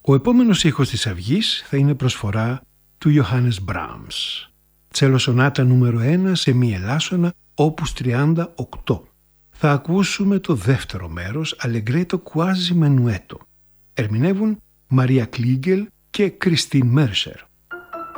Ο επόμενος ήχος της αυγής θα είναι προσφορά του Johannes Brahms. Τσέλο σονάτα νούμερο 1 σε μη ελάσσονα, όπους 38. Θα ακούσουμε το δεύτερο μέρος, Allegretto quasi menuetto. Ερμηνεύουν Μαρία Κλίγκελ και Κριστίν Μέρσερ.